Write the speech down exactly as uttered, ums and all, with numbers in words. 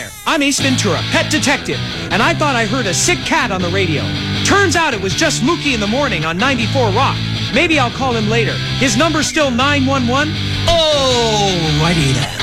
there. I'm Ace Ventura, pet detective, and I thought I heard a sick cat on the radio. Turns out it was just Mookie in the morning on ninety-four Rock. Maybe I'll call him later. His number's still nine one one? Oh, righty then.